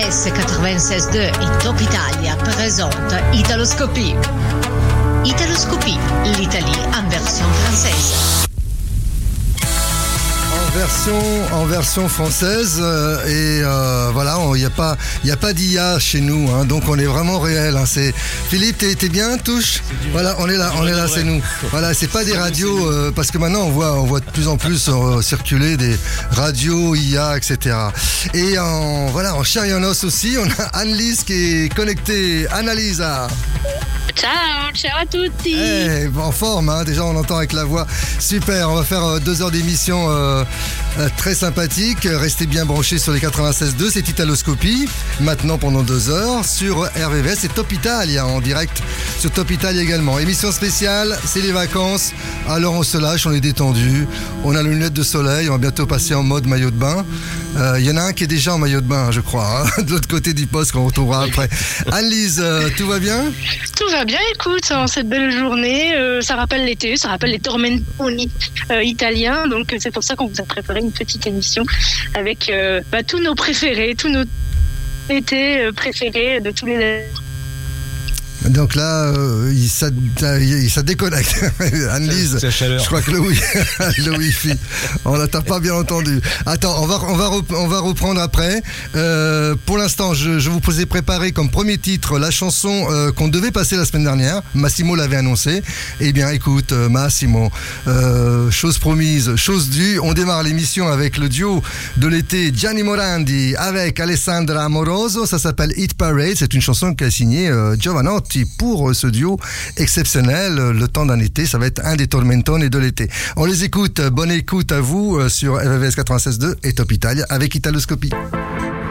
RVVS 96.2 et Top Italia présente Italoscopie. Italoscopie, l'Italie en version française. En version française voilà, il n'y a pas d'IA chez nous, hein, donc on est vraiment réel. Hein, c'est Philippe, t'es bien, touche. Voilà, on est là, c'est nous. Voilà, c'est pas des radios parce que maintenant on voit de plus en plus circuler des radios IA, etc. Et en chair et en os aussi, on a Annelise qui est connectée. Annalisa. Ciao à tutti. En forme, hein, déjà on entend avec la voix. Super, on va faire 2 heures d'émission très sympathique. Restez bien branchés sur les 96.2, c'est Italoscopie. Maintenant pendant 2 heures sur RVVS et Top Italia en direct sur Top Italia également. Émission spéciale, c'est les vacances. Alors on se lâche, on est détendu. On a les lunettes de soleil, on va bientôt passer en mode maillot de bain. Il y en a un qui est déjà en maillot de bain, je crois, hein, de l'autre côté du poste qu'on retrouvera après. Annelise, tout va bien ? Tout va bien, écoute, en cette belle journée, ça rappelle l'été, ça rappelle les tormentoni italiens, donc c'est pour ça qu'on vous a préparé une petite émission avec tous nos préférés, tous nos étés préférés de tous les... Donc là, ça déconnecte. Annelise, je crois que le Wi-Fi, on t'a pas bien entendu. Attends, on va reprendre après. Pour l'instant, je vous ai préparé comme premier titre la chanson qu'on devait passer la semaine dernière. Massimo l'avait annoncé. Eh bien, écoute, Massimo, chose promise, chose due. On démarre l'émission avec le duo de l'été Gianni Morandi avec Alessandra Amoroso. Ça s'appelle Hit Parade. C'est une chanson qu'a signée Giovanotti pour ce duo exceptionnel. Le temps d'un été, ça va être un des tormentoni de l'été. On les écoute. Bonne écoute à vous sur RVVS 96.2 et Top Italia avec Italoscopie.